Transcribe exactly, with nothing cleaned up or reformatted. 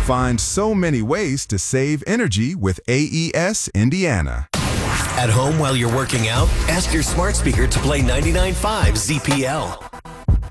Find so many ways to save energy with A E S Indiana. At home while you're working out, ask your smart speaker to play ninety-nine point five Z P L.